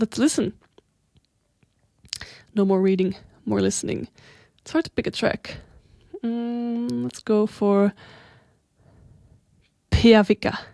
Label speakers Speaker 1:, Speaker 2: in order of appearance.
Speaker 1: let's listen. No more reading, more listening. It's hard to pick a track. Let's go for Piavika.